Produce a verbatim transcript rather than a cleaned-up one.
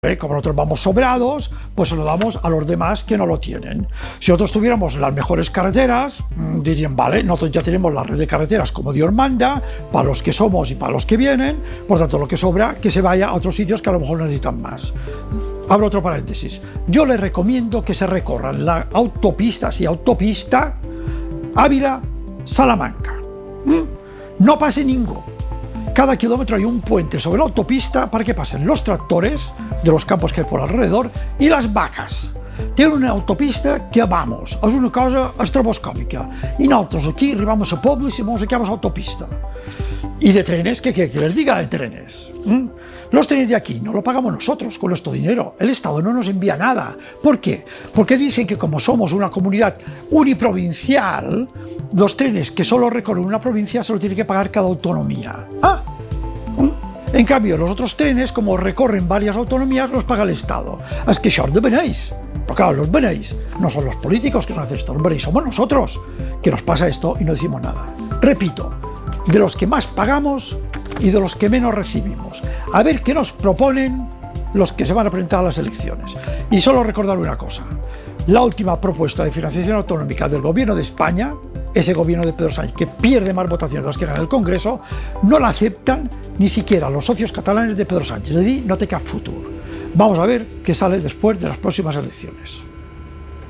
¿Eh? Como nosotros vamos sobrados, pues se lo damos a los demás que no lo tienen. Si nosotros tuviéramos las mejores carreteras, dirían, vale, nosotros ya tenemos la red de carreteras como Dios manda, para los que somos y para los que vienen, por tanto lo que sobra, que se vaya a otros sitios que a lo mejor necesitan más. Abro otro paréntesis. Yo les recomiendo que se recorran la autopista, sí, autopista Ávila-Salamanca. ¿Mm? No pase ningún. Cada kilómetro hay un puente sobre la autopista para que pasen los tractores de los campos que hay por alrededor y las vacas. Tiene una autopista que vamos, és una cosa estroboscòpica. I nosaltres aquí arribamos a pueblos y vamos aquí a la autopista. Y de trenes, ¿qué quiere que les diga de trenes? ¿Mm? Los trenes de aquí no lo pagamos nosotros con nuestro dinero. El Estado no nos envía nada. ¿Por qué? Porque dicen que como somos una comunidad uniprovincial, los trenes que solo recorren una provincia se lo tiene que pagar cada autonomía. Ah, en cambio, los otros trenes, como recorren varias autonomías, los paga el Estado. Es que això de benéis. Pero claro, los benéis no son los políticos que nos hacen esto, los benéis somos nosotros, que nos pasa esto y no decimos nada. Repito, de los que más pagamos y de los que menos recibimos. A ver qué nos proponen los que se van a presentar a las elecciones. Y solo recordar una cosa. La última propuesta de financiación autonómica del gobierno de España, ese gobierno de Pedro Sánchez, que pierde más votaciones de las que gana el Congreso, no la aceptan ni siquiera los socios catalanes de Pedro Sánchez. Le di no té cap futur. Vamos a ver qué sale después de las próximas elecciones.